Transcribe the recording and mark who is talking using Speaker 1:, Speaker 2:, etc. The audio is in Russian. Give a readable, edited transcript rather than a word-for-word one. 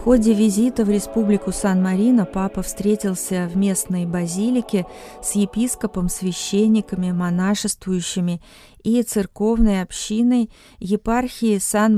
Speaker 1: ходе визита в Республику Сан-Марино папа встретился в местной базилике с епископом, священниками, монашествующими и церковной общиной епархии Сан